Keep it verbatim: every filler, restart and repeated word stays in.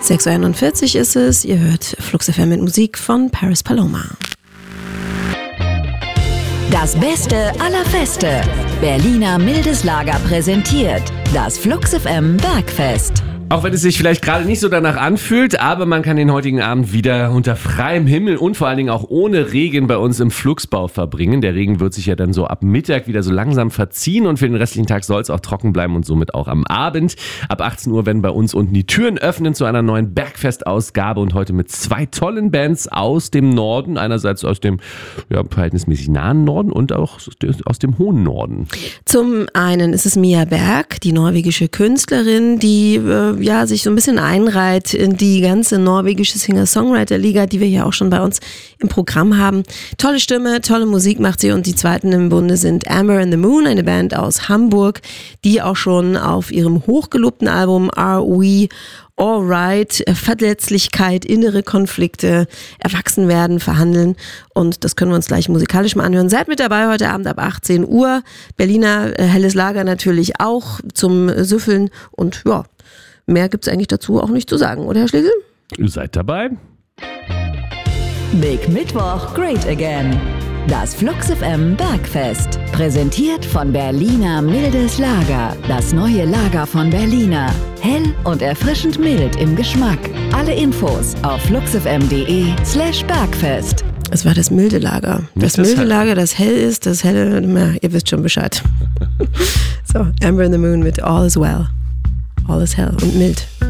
sechs Uhr einundvierzig ist es. Ihr hört Flux F M mit Musik von Paris Paloma. Das Beste aller Feste. Berliner Mildes Lager präsentiert das Flux F M Bergfest. Auch wenn es sich vielleicht gerade nicht so danach anfühlt, aber man kann den heutigen Abend wieder unter freiem Himmel und vor allen Dingen auch ohne Regen bei uns im Fluxbau verbringen. Der Regen wird sich ja dann so ab Mittag wieder so langsam verziehen und für den restlichen Tag soll es auch trocken bleiben und somit auch am Abend. Ab achtzehn Uhr werden bei uns unten die Türen öffnen zu einer neuen Bergfest-Ausgabe und heute mit zwei tollen Bands aus dem Norden. Einerseits aus dem ja, verhältnismäßig nahen Norden und auch aus dem hohen Norden. Zum einen ist es Mia Berg, die norwegische Künstlerin, die äh, ja, sich so ein bisschen einreiht in die ganze norwegische Singer-Songwriter-Liga, die wir ja auch schon bei uns im Programm haben. Tolle Stimme, tolle Musik macht sie und die zweiten im Bunde sind Amber and the Moon, eine Band aus Hamburg, die auch schon auf ihrem hochgelobten Album Are We Alright, Verletzlichkeit, innere Konflikte, Erwachsenwerden, verhandeln und das können wir uns gleich musikalisch mal anhören. Seid mit dabei heute Abend ab achtzehn Uhr. Berliner äh, Helles Lager natürlich auch zum Süffeln und ja, mehr gibt's eigentlich dazu auch nicht zu sagen, oder Herr Schlegel? Ihr seid dabei. Big Mittwoch, Great Again. Das Flux F M Bergfest. Präsentiert von Berliner Mildes Lager. Das neue Lager von Berliner. Hell und erfrischend mild im Geschmack. Alle Infos auf fluxfm.de slash Bergfest. Es war das milde Lager. Das, das milde Lager, das hell ist, das helle, na, ihr wisst schon Bescheid. So, Amber and the Moon mit All is Well. All is hell und mild.